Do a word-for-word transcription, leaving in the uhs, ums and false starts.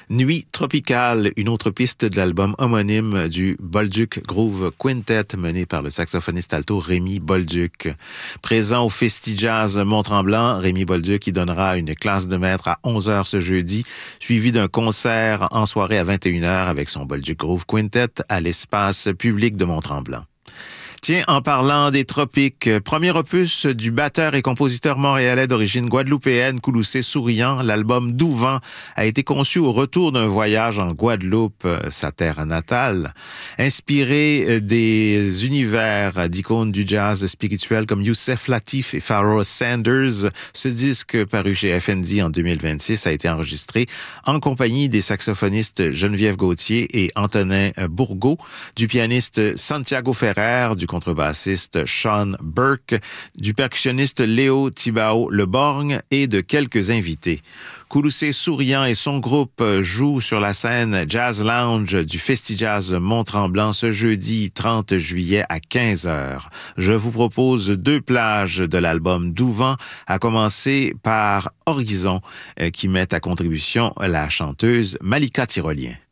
Nuit tropicale, une autre piste de l'album homonyme du Bolduc Groove Quintet mené par le saxophoniste alto Rémi Bolduc. Présent au Festi-Jazz Mont-Tremblant, Rémi Bolduc y donnera une classe de maître à onze heures ce jeudi, suivi d'un concert en soirée à vingt et une heures avec son Bolduc Groove Quintet à l'espace public de Mont-Tremblant. Tiens, en parlant des tropiques, premier opus du batteur et compositeur montréalais d'origine guadeloupéenne Kouloussé Souriant, l'album Douvent a été conçu au retour d'un voyage en Guadeloupe, sa terre natale. Inspiré des univers d'icônes du jazz spirituel comme Youssef Latif et Pharoah Sanders, ce disque paru chez F N D en deux mille vingt-six a été enregistré en compagnie des saxophonistes Geneviève Gauthier et Antonin Bourgault, du pianiste Santiago Ferrer, du contrebassiste Sean Burke, du percussionniste Léo Thibao Leborgne et de quelques invités. Kouloussé Souriant et son groupe jouent sur la scène Jazz Lounge du Festi-Jazz Mont-Tremblant ce jeudi trente juillet à quinze heures. Je vous propose deux plages de l'album Douvent, à commencer par Horizon, qui met à contribution la chanteuse Malika Tyrolien.